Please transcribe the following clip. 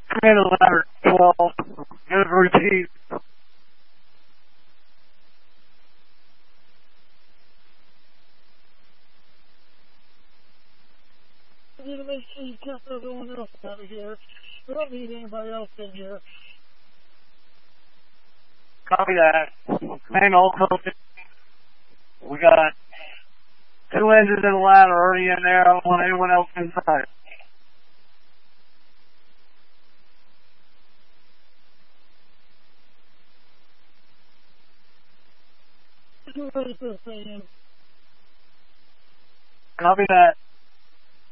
Command ladder 12. Good repeat. I need to make sure you kept everyone else out of here. We don't need anybody else in here. Copy that. Command all coasting. We got 2 engines in the ladder already in there. I don't want anyone else inside. Get ready for this thing. Copy that.